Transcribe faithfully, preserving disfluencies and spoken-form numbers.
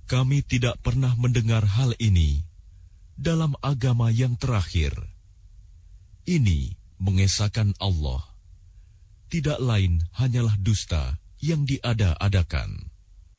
Kami tidak pernah mendengar hal ini dalam agama yang terakhir. Ini mengesahkan Allah. Tidak lain hanyalah dusta yang diada-adakan.